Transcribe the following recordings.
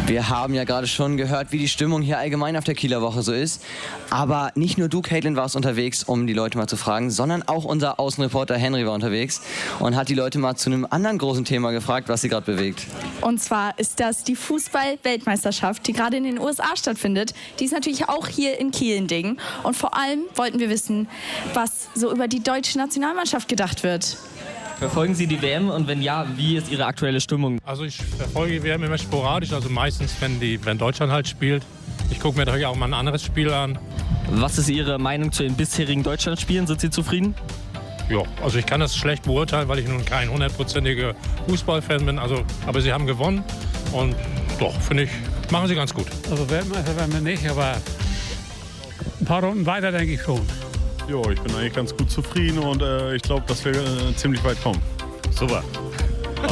Wir haben ja gerade schon gehört, wie die Stimmung hier allgemein auf der Kieler Woche so ist. Aber nicht nur du, Caitlin, warst unterwegs, um die Leute mal zu fragen, sondern auch unser Außenreporter Henry war unterwegs und hat die Leute mal zu einem anderen großen Thema gefragt, was sie gerade bewegt. Und zwar ist das die Fußball-Weltmeisterschaft, die gerade in den USA stattfindet. Die ist natürlich auch hier in Kiel ein Ding. Und vor allem wollten wir wissen, was so über die deutsche Nationalmannschaft gedacht wird. Verfolgen Sie die WM und wenn ja, wie ist Ihre aktuelle Stimmung? Also ich verfolge die WM immer sporadisch, also meistens, wenn Deutschland halt spielt. Ich gucke mir natürlich auch mal ein anderes Spiel an. Was ist Ihre Meinung zu den bisherigen Deutschlandspielen? Sind Sie zufrieden? Ja, also ich kann das schlecht beurteilen, weil ich nun kein 100%iger Fußballfan bin. Aber sie haben gewonnen und doch, finde ich, machen sie ganz gut. Also Weltmeister werden wir nicht, aber ein paar Runden weiter denke ich schon. Ja, ich bin eigentlich ganz gut zufrieden und ich glaube, dass wir ziemlich weit kommen. Super. Also,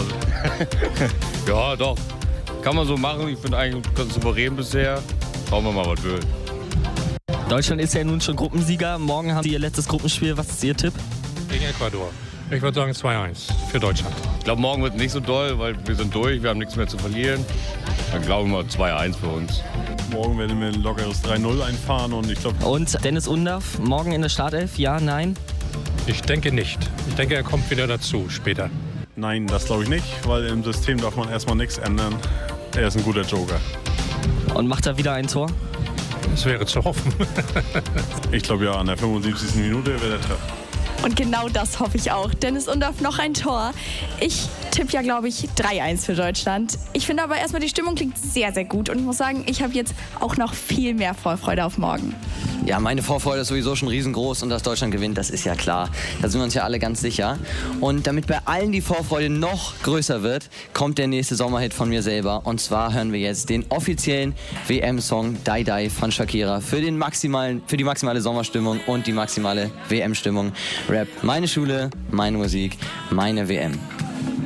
ja, doch. Kann man so machen. Ich bin eigentlich ganz souverän bisher. Schauen wir mal, was will. Deutschland ist ja nun schon Gruppensieger. Morgen haben Sie Ihr letztes Gruppenspiel. Was ist Ihr Tipp? Gegen Ecuador. Ich würde sagen 2-1 für Deutschland. Ich glaube, morgen wird nicht so doll, weil wir sind durch. Wir haben nichts mehr zu verlieren. Dann glauben wir 2-1 für uns. Morgen werden wir ein lockeres 3-0 einfahren und ich glaube... Und Dennis Undaff, morgen in der Startelf? Ja, nein? Ich denke nicht. Ich denke, er kommt wieder dazu später. Nein, das glaube ich nicht, weil im System darf man erstmal nichts ändern. Er ist ein guter Joker. Und macht er wieder ein Tor? Das wäre zu hoffen. Ich glaube ja, an der 75. Minute wird er treffen. Und genau das hoffe ich auch. Dennis Undaff noch ein Tor. Ich tippe ja, glaube ich, 3-1 für Deutschland. Ich finde aber erstmal, die Stimmung klingt sehr, sehr gut. Und ich muss sagen, ich habe jetzt auch noch viel mehr Vorfreude auf morgen. Ja, meine Vorfreude ist sowieso schon riesengroß und dass Deutschland gewinnt, das ist ja klar. Da sind wir uns ja alle ganz sicher. Und damit bei allen die Vorfreude noch größer wird, kommt der nächste Sommerhit von mir selber. Und zwar hören wir jetzt den offiziellen WM-Song Die Die von Shakira für die maximale Sommerstimmung und die maximale WM-Stimmung. Rap, meine Schule, meine Musik, meine WM.